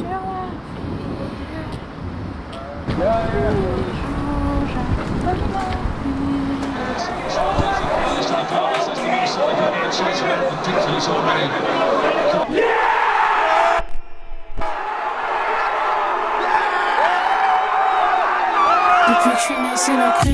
sur la depuis que je suis né, c'est la crise.